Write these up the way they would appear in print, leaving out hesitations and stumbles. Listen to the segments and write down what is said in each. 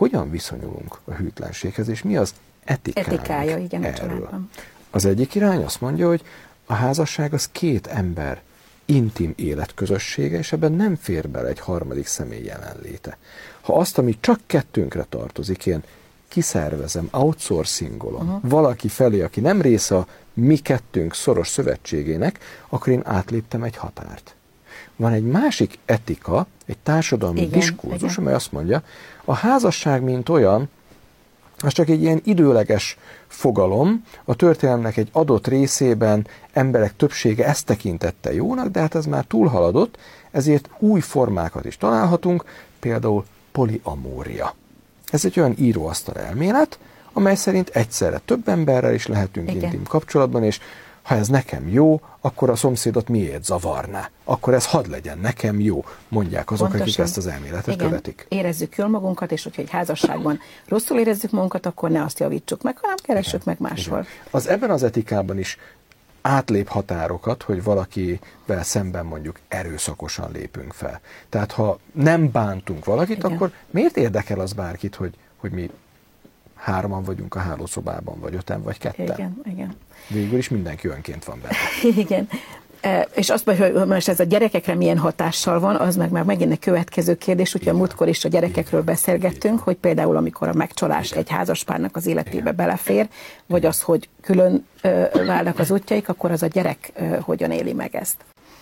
hogyan viszonyulunk a hűtlenséghez, és mi az etikája, igen, erről. a családban. Az egyik irány azt mondja, hogy a házasság az két ember intim életközössége, és ebben nem fér bele egy harmadik személy jelenléte. Ha azt, ami csak kettőnkre tartozik, én kiszervezem, outsourcingolom valaki felé, aki nem része a mi kettőnk szoros szövetségének, akkor én átléptem egy határt. Van egy másik etika, egy társadalmi diskurzus, amely azt mondja, a házasság, mint olyan, az csak egy ilyen időleges fogalom, a történelemnek egy adott részében emberek többsége ezt tekintette jónak, de hát ez már túlhaladott, ezért új formákat is találhatunk, például poliamória. Ez egy olyan íróasztal elmélet, amely szerint egyszerre több emberrel is lehetünk intim kapcsolatban, és ha ez nekem jó, akkor a szomszédot miért zavarná? Akkor ez hadd legyen nekem jó, mondják azok, akik ezt az elméletet követik. Érezzük jól magunkat, és hogyha egy házasságban rosszul érezzük magunkat, akkor ne azt javítsuk meg, hanem keressük meg máshol. Az ebben az etikában is átlép határokat, hogy valakivel szemben mondjuk erőszakosan lépünk fel. Tehát ha nem bántunk valakit, akkor miért érdekel az bárkit, hogy mi 3-an vagyunk a hálószobában, vagy 5-en, vagy 2-en? Igen. Végül is mindenki önként van benne. Igen. És azt mondja, hogy most ez a gyerekekre milyen hatással van, az meg már megint egy következő kérdés, úgyhogy a múltkor is a gyerekekről beszélgettünk, hogy például amikor a megcsalás egy házaspárnak az életébe belefér, vagy az, hogy külön válnak az útjaik, akkor az a gyerek hogyan éli meg ezt.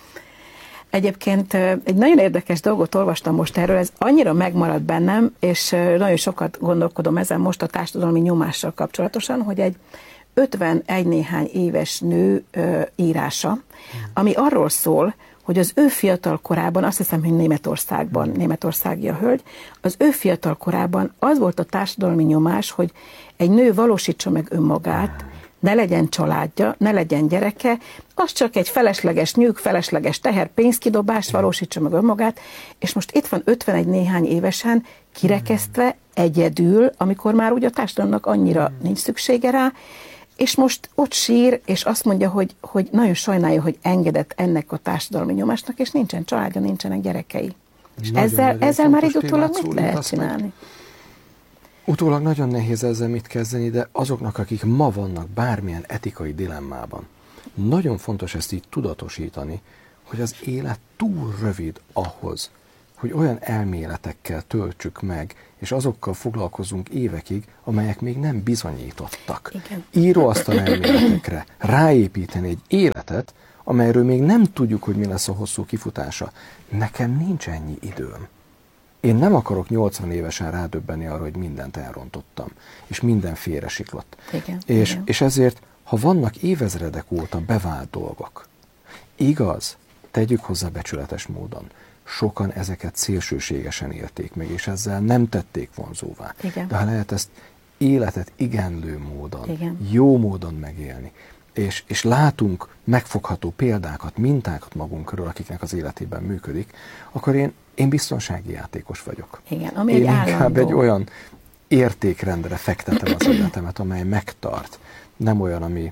Egyébként egy nagyon érdekes dolgot olvastam most erről, ez annyira megmaradt bennem, és nagyon sokat gondolkodom ezen most a társadalmi nyomással kapcsolatosan, hogy egy 51 néhány éves nő írása, ami arról szól, hogy az ő fiatal korában, azt hiszem, hogy németországi a hölgy, az ő fiatal korában az volt a társadalmi nyomás, hogy egy nő valósítsa meg önmagát, ne legyen családja, ne legyen gyereke, az csak egy felesleges nyűg, felesleges teher, pénzkidobás, valósítsa meg önmagát, és most itt van 51 néhány évesen, kirekesztve, egyedül, amikor már ugye a társadalomnak annyira nincs szüksége rá, és most ott sír, és azt mondja, hogy nagyon sajnálja, hogy engedett ennek a társadalmi nyomásnak, és nincsen családja, nincsenek gyerekei. És ezzel már így utólag mit lehet csinálni? Utólag nagyon nehéz ezzel mit kezdeni, de azoknak, akik ma vannak bármilyen etikai dilemmában, nagyon fontos ezt így tudatosítani, hogy az élet túl rövid ahhoz, hogy olyan elméletekkel töltsük meg, és azokkal foglalkozunk évekig, amelyek még nem bizonyítottak. Íróasztal elméletekre ráépíteni egy életet, amelyről még nem tudjuk, hogy mi lesz a hosszú kifutása. Nekem nincs ennyi időm. Én nem akarok 80 évesen rádöbbenni arra, hogy mindent elrontottam, és minden félresiklott. És ezért, ha vannak évezredek óta bevált dolgok, igaz, tegyük hozzá becsületes módon, sokan ezeket szélsőségesen élték meg, és ezzel nem tették vonzóvá. De ha lehet ezt életet igenlő módon, jó módon megélni, és látunk megfogható példákat, mintákat magunk körül, akiknek az életében működik, akkor én biztonsági játékos vagyok. Ami én inkább egy olyan értékrendre fektetem az életemet, amely megtart. Nem olyan, ami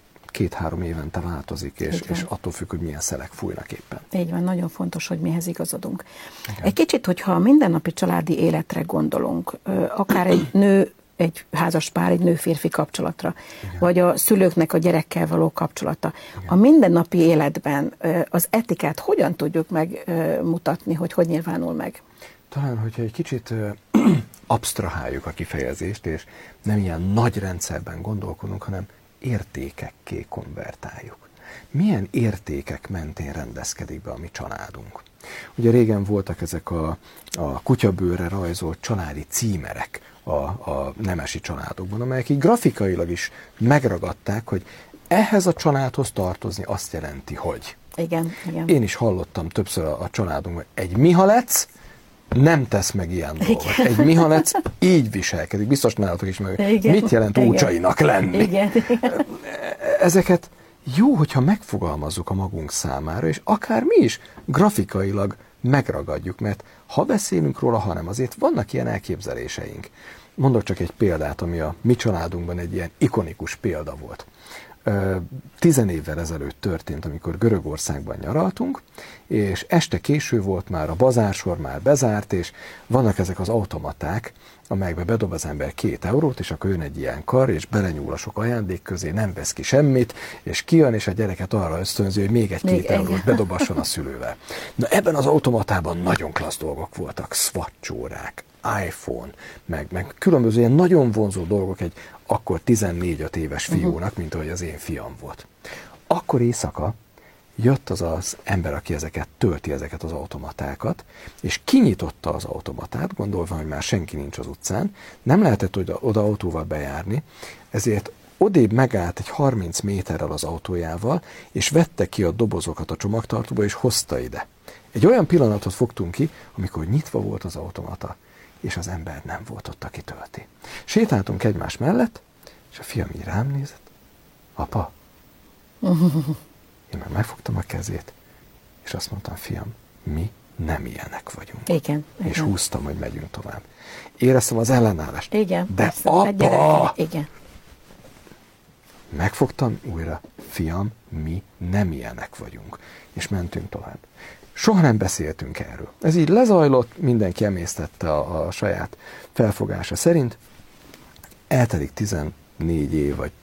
2-3 évente változik, és attól függ, hogy milyen szelek fújnak éppen. Így van, nagyon fontos, hogy mihez igazodunk. Egy kicsit, hogyha a mindennapi családi életre gondolunk, akár egy házaspár, egy nő-férfi kapcsolatra, vagy a szülőknek a gyerekkel való kapcsolata. A mindennapi életben az etikát hogyan tudjuk megmutatni, hogy nyilvánul meg? Talán, hogyha egy kicsit absztraháljuk a kifejezést, és nem ilyen nagy rendszerben gondolkodunk, hanem értékekké konvertáljuk. Milyen értékek mentén rendezkedik be a mi családunk? Ugye régen voltak ezek a kutyabőrre rajzolt családi címerek a nemesi családokban, amelyek így grafikailag is megragadták, hogy ehhez a családhoz tartozni azt jelenti, hogy. Igen. Én is hallottam többször a családunkban, egy mihalec nem tesz meg ilyen dolgot. Egy mihalec így viselkedik. Biztos nálatok is meg. Mit jelent ócsainak lenni? Ezeket jó, hogyha megfogalmazzuk a magunk számára, és akár mi is grafikailag megragadjuk, mert ha beszélünk róla, hanem azért vannak ilyen elképzeléseink. Mondok csak egy példát, ami a mi családunkban egy ilyen ikonikus példa volt. 10 évvel ezelőtt történt, amikor Görögországban nyaraltunk, és este késő volt már, a bazársor már bezárt, és vannak ezek az automaták, amelyekbe bedob az ember 2 eurót, és akkor jön egy ilyen kar, és belenyúl a sok ajándék közé, nem vesz ki semmit, és kijön, és a gyereket arra ösztönzi, hogy még egy 2 eurót bedobasson a szülővel. Na ebben az automatában nagyon klassz dolgok voltak, Swatch órák, iPhone, meg különböző ilyen nagyon vonzó dolgok egy akkor 14-5 éves fiúnak, mint ahogy az én fiam volt. Akkor éjszaka jött az ember, aki tölti ezeket az automatákat, és kinyitotta az automatát, gondolva, hogy már senki nincs az utcán, nem lehetett oda autóval bejárni, ezért odébb megállt egy 30 méterrel az autójával, és vette ki a dobozokat a csomagtartóba, és hozta ide. Egy olyan pillanatot fogtunk ki, amikor nyitva volt az automata, és az ember nem volt ott, aki tölti. Sétáltunk egymás mellett, és a fiam így rám nézett. Apa, én meg megfogtam a kezét, és azt mondtam, fiam, mi nem ilyenek vagyunk. Igen. És húztam, hogy megyünk tovább. Éreztem az ellenállást. Igen, de persze, apa! Igen. Megfogtam újra, fiam, mi nem ilyenek vagyunk. És mentünk tovább. Soha nem beszéltünk erről. Ez így lezajlott, mindenki emésztette a saját felfogása szerint. Eltelik 14 év, vagy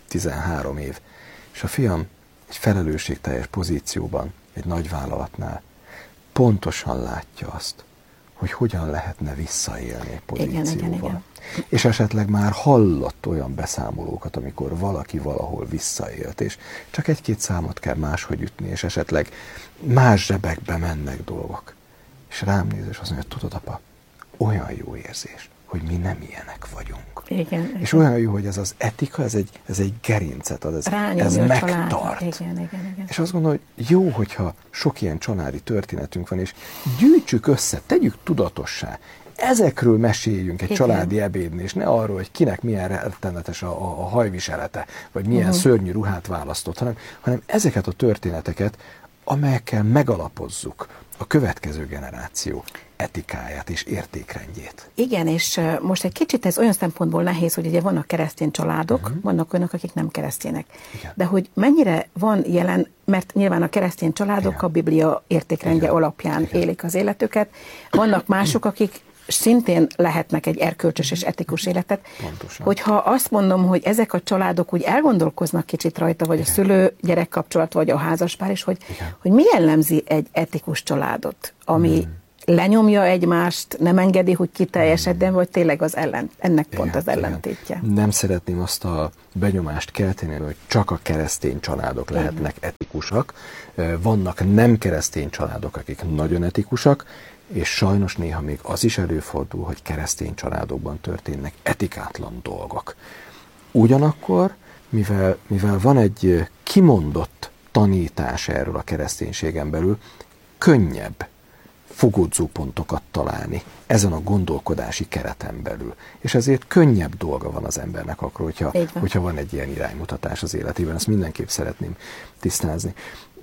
13 év, és a fiam egy felelősségteljes pozícióban, egy nagyvállalatnál pontosan látja azt, hogy hogyan lehetne visszaélni egy pozícióval. Igen. És esetleg már hallott olyan beszámolókat, amikor valaki valahol visszaélt, és csak 1-2 számot kell máshogy ütni, és esetleg más zsebekbe mennek dolgok. És rám néz, és azt mondja, tudod, apa, olyan jó érzés, hogy mi nem ilyenek vagyunk. Igen, és olyan jó, hogy ez az etika, ez egy gerincet ad, ez megtart. Igen. És azt gondolom, hogy jó, hogyha sok ilyen családi történetünk van, és gyűjtsük össze, tegyük tudatossá. Ezekről meséljünk egy családi ebédnél, és ne arról, hogy kinek milyen rettenetes a hajviselete, vagy milyen szörnyű ruhát választott, hanem ezeket a történeteket, amelyekkel megalapozzuk a következő generáció etikáját és értékrendjét. Igen, és most egy kicsit ez olyan szempontból nehéz, hogy ugye vannak keresztény családok, vannak olyanok, akik nem keresztények. Igen. De hogy mennyire van jelen, mert nyilván a keresztény családok a Biblia értékrendje alapján élik az életüket, vannak mások, akik szintén lehetnek egy erkölcsös és etikus életet. Pontosan. Hogyha azt mondom, hogy ezek a családok úgy elgondolkoznak kicsit rajta, vagy a szülő-gyerek kapcsolat, vagy a házaspár is, hogy mi jellemzi egy etikus családot, ami lenyomja egymást, nem engedi, hogy kiteljesedjen, vagy tényleg ennek pont az ellentétje. Nem szeretném azt a benyomást kelteni, hogy csak a keresztény családok lehetnek etikusak. Vannak nem keresztény családok, akik nagyon etikusak, és sajnos néha még az is előfordul, hogy keresztény családokban történnek etikátlan dolgok. Ugyanakkor, mivel van egy kimondott tanítás erről a kereszténységen belül, könnyebb fogódzópontokat találni ezen a gondolkodási kereten belül. És ezért könnyebb dolga van az embernek akkor, hogyha van egy ilyen iránymutatás az életében. Ezt mindenképp szeretném tisztázni.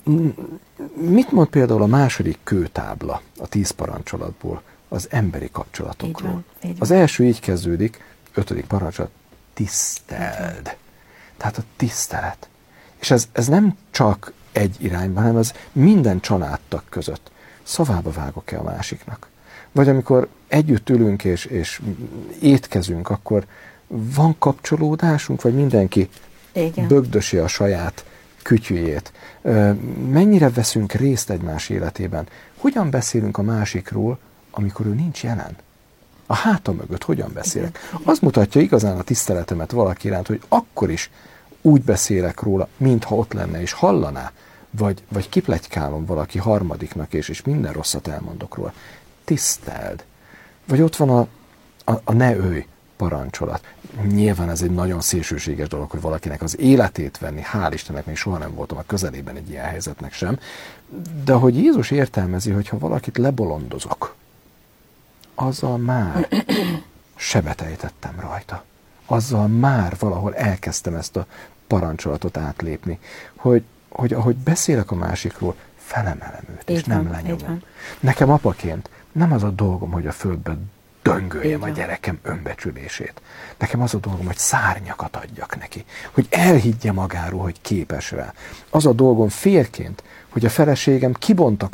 Mit mond például a második kőtábla a 10 parancsolatból az emberi kapcsolatokról? Így van. Az első így kezdődik, 5. parancsolat, tiszteld. Tehát a tisztelet. És ez nem csak egy irányban, hanem ez minden családtag között. Szavába vágok-e a másiknak? Vagy amikor együtt ülünk és étkezünk, akkor van kapcsolódásunk, vagy mindenki bögdösi a saját kütyüjét? Mennyire veszünk részt egymás életében? Hogyan beszélünk a másikról, amikor ő nincs jelen? A háta mögött hogyan beszélek? Az mutatja igazán a tiszteletemet valaki iránt, hogy akkor is úgy beszélek róla, mintha ott lenne és hallaná, vagy kipletykálom valaki harmadiknak, és minden rosszat elmondok róla. Tiszteld. Vagy ott van a ne ölj parancsolat. Nyilván ez egy nagyon szélsőséges dolog, hogy valakinek az életét venni, hál' Istennek még soha nem voltam a közelében egy ilyen helyzetnek sem, de hogy Jézus értelmezi, hogy ha valakit lebolondozok, azzal már sebet ejtettem rajta. Azzal már valahol elkezdtem ezt a parancsolatot átlépni, hogy ahogy beszélek a másikról, felemelem őt, és nem lenyomom. Nekem apaként nem az a dolgom, hogy a földbe döngöljem a gyerekem önbecsülését. Nekem az a dolgom, hogy szárnyakat adjak neki, hogy elhiggye magáról, hogy képes rá. Az a dolgom férként, hogy a feleségem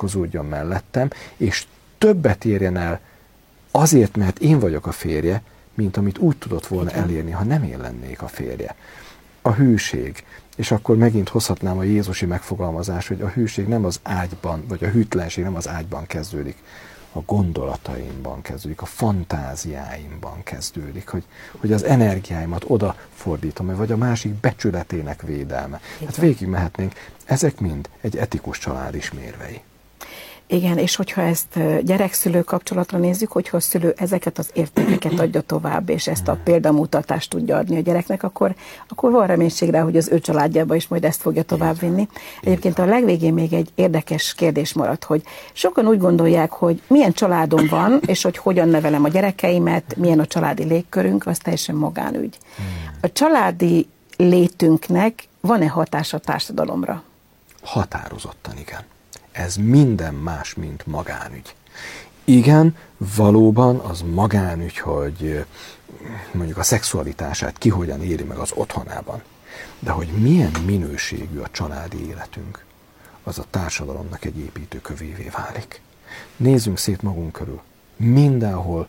kibontakozódjon mellettem, és többet érjen el azért, mert én vagyok a férje, mint amit úgy tudott volna elérni, ha nem én lennék a férje. A hűség, és akkor megint hozhatnám a jézusi megfogalmazást, hogy a hűség nem az ágyban, vagy a hűtlenség nem az ágyban kezdődik, a gondolataimban kezdődik, a fantáziáimban kezdődik, hogy az energiáimat oda fordítom, vagy a másik becsületének védelme. Hát végig mehetnénk, ezek mind egy etikus család ismérvei. Igen, és hogyha ezt gyerek-szülő kapcsolatra nézzük, hogyha a szülő ezeket az értékeket adja tovább, és ezt a példamutatást tudja adni a gyereknek, akkor van reménység rá, hogy az ő családjába is majd ezt fogja továbbvinni. Egyébként a legvégén még egy érdekes kérdés maradt, hogy sokan úgy gondolják, hogy milyen családom van, és hogy hogyan nevelem a gyerekeimet, milyen a családi légkörünk, az teljesen magánügy. A családi létünknek van-e hatása a társadalomra? Határozottan igen. Ez minden más, mint magánügy. Igen, valóban az magánügy, hogy mondjuk a szexualitását ki hogyan éri meg az otthonában. De hogy milyen minőségű a családi életünk, az a társadalomnak egy építőkövévé válik. Nézzünk szét magunk körül. Mindenhol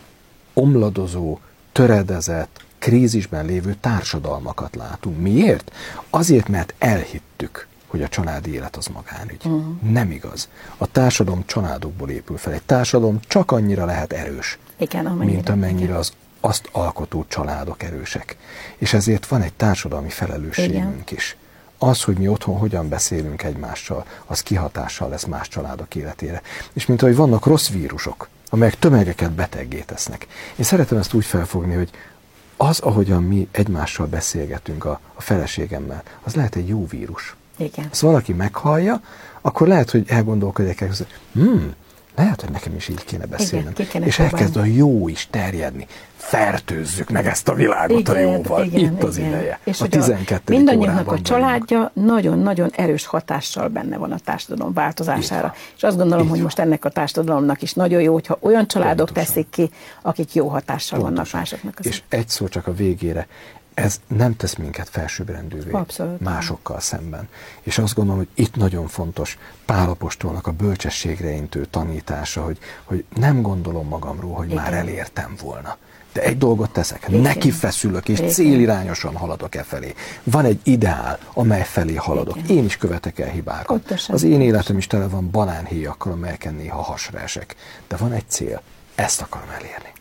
omladozó, töredezett, krízisben lévő társadalmakat látunk. Miért? Azért, mert elhittük, hogy a családi élet az magánügy. Nem igaz. A társadalom családokból épül fel. Egy társadalom csak annyira lehet erős, mint amennyire az azt alkotó családok erősek. És ezért van egy társadalmi felelősségünk is. Az, hogy mi otthon hogyan beszélünk egymással, az kihatással lesz más családok életére. És mint ahogy vannak rossz vírusok, amelyek tömegeket beteggé tesznek. Én szeretem ezt úgy felfogni, hogy az, ahogyan mi egymással beszélgetünk a feleségemmel, az lehet egy jó vírus. Igen. Ha valaki meghallja, akkor lehet, hogy elgondolkodik, hogy lehet, hogy nekem is így kéne beszélnem. Igen, és elkezd a jó is terjedni. Fertőzzük meg ezt a világot a jóval. Itt az ideje. És a 12. mindannyiunknak a családja nagyon-nagyon erős hatással benne van a társadalom változására. És azt gondolom, hogy most ennek a társadalomnak is nagyon jó, hogyha olyan családok teszik ki, akik jó hatással vannak másoknak. És egy szó csak a végére. Ez nem tesz minket felsőbbrendűvé másokkal szemben. És azt gondolom, hogy itt nagyon fontos Pál apostolnak a bölcsességre intő tanítása, hogy nem gondolom magamról, hogy már elértem volna. De egy dolgot teszek, neki feszülök, és célirányosan haladok e felé. Van egy ideál, amely felé haladok. Én is követek el hibákat. Az én életem is tele van banánhéjakkal, amelyeken néha hasra esek. De van egy cél, ezt akarom elérni.